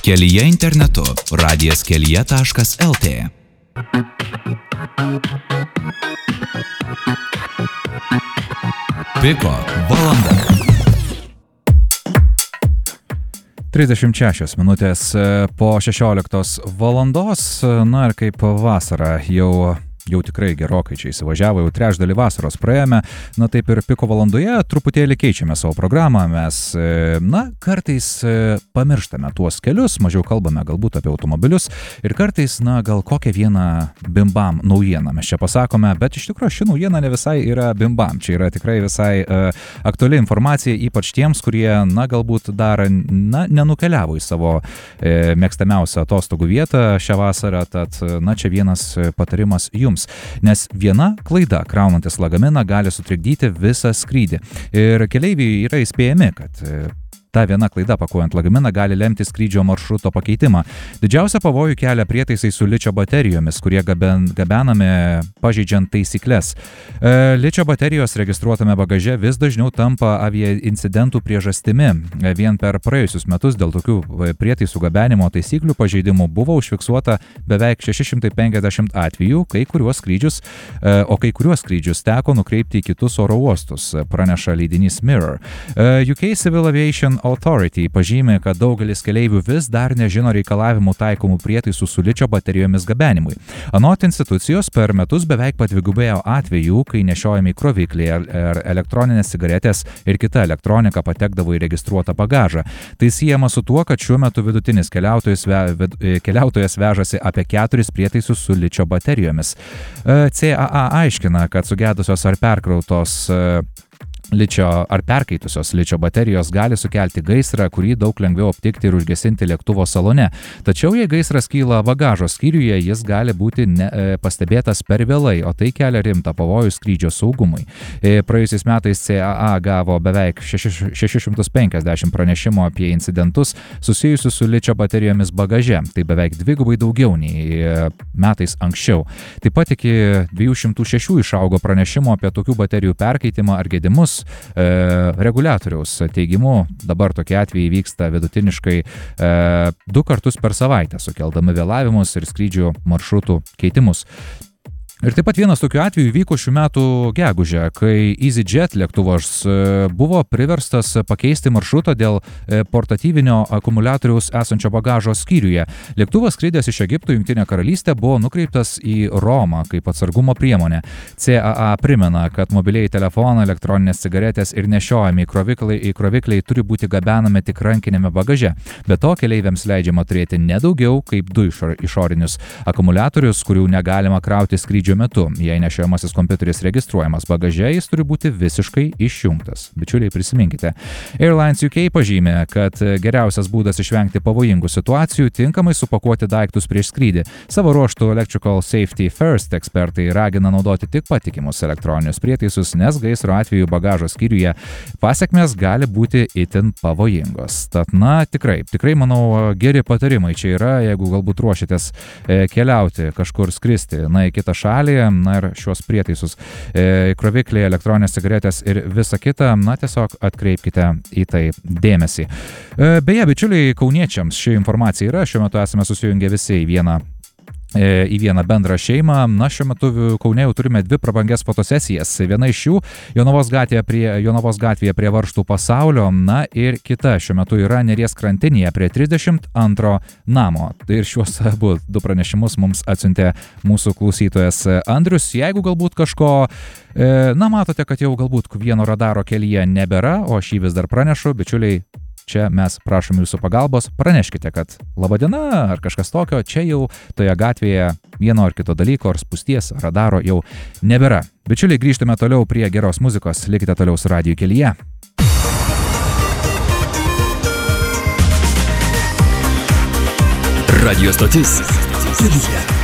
Kelyje internetu radijaskelije.lt. Piko valanda. 36 minutės po 16 valandos, na ir kaip vasara jau tikrai gerokai čia įsivažiavo, jau trečdalį vasaros praėjome, na taip ir Piko valandoje truputėlį keičiame savo programą, mes, kartais pamirštame tuos kelius, mažiau kalbame galbūt apie automobilius ir kartais, gal kokią vieną bimbam naujieną mes čia pasakome, bet iš tikrųjų ši naujiena ne visai yra bimbam, čia yra tikrai visai aktuali informacija, ypač tiems, kurie, galbūt dar, nenukeliavo į savo mėgstamiausią atostogų vietą šią vasarą, tad, čia vienas patarimas jums. Nes viena klaida kraunantis lagaminą gali sutrikdyti visą skrydį. Ir keleiviai yra įspėjami, kad ta viena klaida pakuojant lagaminą gali lemti skrydžio maršruto pakeitimą. Didžiausia pavojų kelia prietaisai su ličio baterijomis, kurie gabenami pažeidžiant taisyklės. Ličio baterijos registruotame bagaže vis dažniau tampa aviaincidentų priežastimi. Vien per praėjusius metus dėl tokių prietaisų gabenimo taisyklių pažeidimų buvo užfiksuota beveik 650 atvejų, kai kuriuos skrydžius teko nukreipti į kitus oro uostus, praneša leidinys Mirror. UK Civil Aviation Authority pažymė, kad daugelis keleivių vis dar nežino reikalavimų taikomų prietaisų su ličio baterijomis gabenimui. Anot institucijos, per metus beveik padvigubėjo atvejų, kai nešiojami krovikliai ar elektroninės cigaretės ir kita elektronika patekdavo į registruotą bagažą. Tai siejama su tuo, kad šiuo metu vidutinis keliautojas vežasi apie 4 prietaisus su ličio baterijomis. CAA aiškina, kad sugedusios ar perkrautos ar perkaitusios ličio baterijos gali sukelti gaisrą, kurį daug lengviau aptikti ir užgesinti lėktuvo salone. Tačiau jei gaisras kyla bagažo skyriuje, jis gali būti pastebėtas per vėlai, o tai kelia rimtą pavojų skrydžio saugumui. Praėjusiais metais CAA gavo beveik 650 pranešimų apie incidentus susijusius su ličio baterijomis bagaže. Tai beveik dvigubai daugiau nei metais anksčiau. Taip pat iki 206 išaugo pranešimų apie tokių baterijų perkaitimą ar gedimus. Reguliatoriaus teigimu, dabar tokie atvejai vyksta vidutiniškai 2 kartus per savaitę, sukeldami vėlavimus ir skrydžių maršrutų keitimus. Ir taip pat vienas tokių atvejų vyko šių metų gegužę, kai EasyJet lėktuvas buvo priverstas pakeisti maršrutą dėl portatyvinio akumuliatoriaus esančio bagažo skyriuje. Lėktuvas skridęs iš Egipto į Jungtinę karalystę buvo nukreiptas į Romą kaip atsargumo priemonė. CAA primena, kad mobiliai telefonai, elektroninės cigaretės ir nešiojami įkrovikliai turi būti gabenami tik rankinėme bagaže. Be to, keleiviams leidžiama turėti nedaugiau kaip 2 išorinius akumuliatorius, kurių negalima krauti skrydžio metu. Jei nešiojamasis kompiuteris registruojamas bagaže, jis turi būti visiškai išjungtas. Bičiuliai, prisiminkite. Airlines UK pažymė, kad geriausias būdas išvengti pavojingų situacijų - tinkamai supakuoti daiktus prieš skrydį. Savo ruožtu Electrical Safety First ekspertai ragina naudoti tik patikimus elektroninius prietaisus, nes gaisro atveju bagažo skyriuje pasekmės gali būti itin pavojingos. Tad, tikrai, manau, geri patarimai čia yra, jeigu galbūt ruošiatės keliauti, kažkur skristi, į kitą šalį, ir šios prietaisus, krovikliai, elektroninės cigaretės ir visa kita, tiesiog atkreipkite į tai dėmesį. Beje, bičiuliai, kauniečiams ši informacija yra, šiuo metu esame susijungę visi į vieną bendrą šeimą. Šiuo metu Kaune jau turime 2 prabangias fotosesijas. Viena iš jų Jonavos gatvėje prie Varžtų pasaulio, ir kita šiuo metu yra Neries krantinėje prie 32 namo. Ir šiuos abu 2 pranešimus mums atsiuntė mūsų klausytojas Andrius. Jeigu galbūt kažko, matote, kad jau galbūt vieno radaro kelyje nebėra, o aš jį vis dar pranešu, bičiuliai, čia mes prašom jūsų pagalbos, praneškite, kad labadiena ar kažkas tokio, čia jau toje gatvėje vieno ar kito dalyko ar spūsties radaro jau nebėra. Bičiuliai, grįžtame toliau prie geros muzikos, likite toliau su Radiju kelyje. Radio stotis Kelyje.